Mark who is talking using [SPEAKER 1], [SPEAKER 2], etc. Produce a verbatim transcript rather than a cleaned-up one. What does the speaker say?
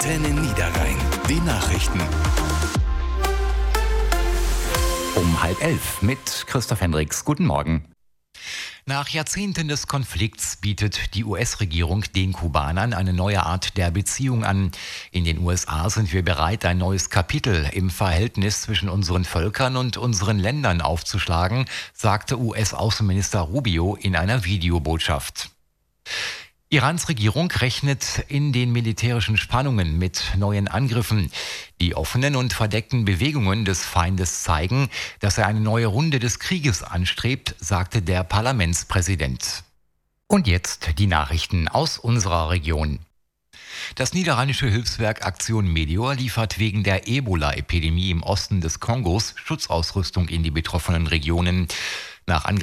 [SPEAKER 1] Antenne Niederrhein. Die Nachrichten.
[SPEAKER 2] Um halb elf mit Christoph Hendricks. Guten Morgen.
[SPEAKER 3] Nach Jahrzehnten des Konflikts bietet die U S-Regierung den Kubanern eine neue Art der Beziehung an. In den U S A sind wir bereit, ein neues Kapitel im Verhältnis zwischen unseren Völkern und unseren Ländern aufzuschlagen, sagte U S-Außenminister Rubio in einer Videobotschaft. Irans Regierung rechnet in den militärischen Spannungen mit neuen Angriffen. Die offenen und verdeckten Bewegungen des Feindes zeigen, dass er eine neue Runde des Krieges anstrebt, sagte der Parlamentspräsident. Und jetzt die Nachrichten aus unserer Region. Das niederrheinische Hilfswerk Aktion Meteor liefert wegen der Ebola-Epidemie im Osten des Kongos Schutzausrüstung in die betroffenen Regionen. Nach Angaben